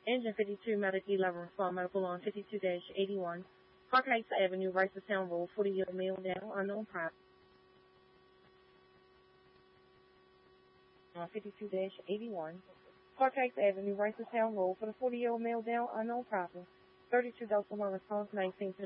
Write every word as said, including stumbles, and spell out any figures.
Engine fifty-two, medic eleven, respond medical on fifty-two eighty-one. Park Heights Avenue, Ricerstown Road, forty-year male down, unknown prop. On fifty-two eighty-one. Park Heights Avenue, Ricerstown Road, for the forty-year-old male down, unknown proper. thirty-two Delta one response, nineteen